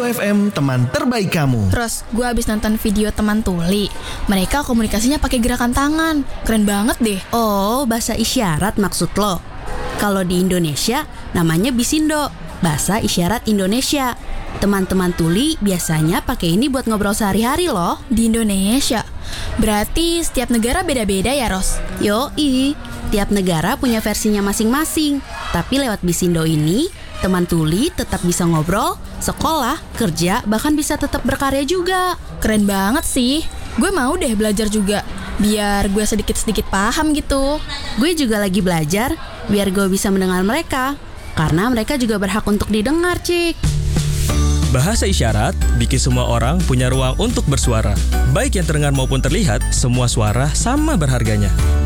FM, teman terbaik kamu. Terus, gue abis nonton video teman tuli. Mereka komunikasinya pakai gerakan tangan. Keren banget deh. Oh, bahasa isyarat maksud lo. Kalau di Indonesia, namanya Bisindo, bahasa isyarat Indonesia. Teman-teman tuli biasanya pakai ini buat ngobrol sehari-hari loh. Di Indonesia? Berarti setiap negara beda-beda ya, Ros? Yoi, tiap negara punya versinya masing-masing. Tapi lewat Bisindo ini, teman tuli tetap bisa ngobrol, sekolah, kerja, bahkan bisa tetap berkarya juga. Keren banget sih. Gue mau deh belajar juga, biar gue sedikit-sedikit paham gitu. Gue juga lagi belajar, biar gue bisa mendengar mereka. Karena mereka juga berhak untuk didengar, Cik. Bahasa isyarat bikin semua orang punya ruang untuk bersuara. Baik yang terdengar maupun terlihat, semua suara sama berharganya.